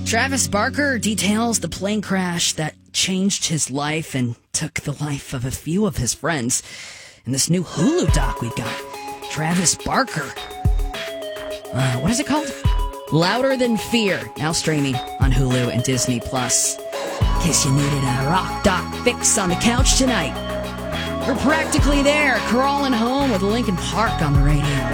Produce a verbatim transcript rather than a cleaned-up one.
Travis Barker details the plane crash that changed his life and took the life of a few of his friends. In this new Hulu doc we've got, Travis Barker. Uh, what is it called? Louder Than Fear, now streaming on Hulu and Disney Plus. In case you needed a rock doc fix on the couch tonight. We're practically there, crawling home with Linkin Park on the radio.